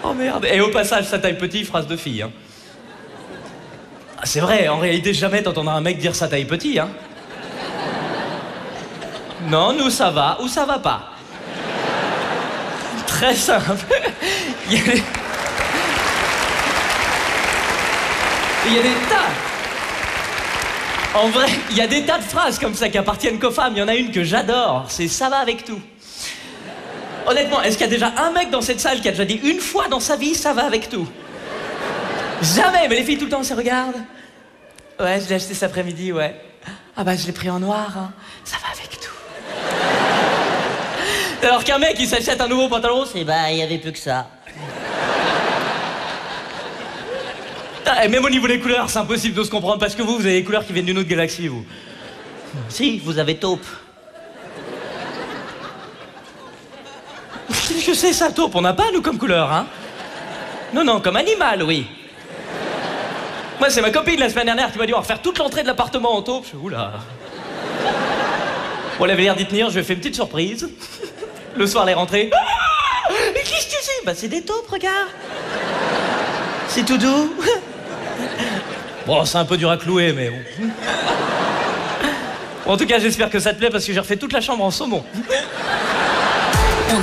Oh merde. Et au passage, sa taille petit, phrase de fille, hein. Ah, c'est vrai, en réalité, jamais t'entendras un mec dire sa taille petit, hein. Non, nous ça va ou ça va pas. Très simple. Il y a des tas. En vrai, il y a des tas de phrases comme ça qui appartiennent qu'aux femmes. Il y en a une que j'adore, c'est ça va avec tout. Honnêtement, est-ce qu'il y a déjà un mec dans cette salle qui a déjà dit une fois dans sa vie ça va avec tout? Jamais, mais les filles tout le temps se regardent. Ouais, je l'ai acheté cet après-midi, ouais. Ah bah je l'ai pris en noir, hein. Ça va avec tout. Alors qu'un mec, il s'achète un nouveau pantalon, c'est bah, il y avait plus que ça. Et même au niveau des couleurs, c'est impossible de se comprendre parce que vous avez des couleurs qui viennent d'une autre galaxie, vous. Si, vous avez taupe. Qu'est-ce que c'est ça, taupe? On n'a pas, nous, comme couleur, hein? Non, comme animal, oui. Moi, c'est ma copine la semaine dernière qui m'a dit on va refaire toute l'entrée de l'appartement en taupe. Je fais oula. Bon, elle avait l'air d'y tenir, je lui ai fait une petite surprise. Le soir, elle est rentrée. Ah, mais qu'est-ce que c'est? Bah, c'est des taupes, regarde. C'est tout doux. Bon, c'est un peu dur à clouer, mais bon. Bon, en tout cas, j'espère que ça te plaît parce que j'ai refait toute la chambre en saumon.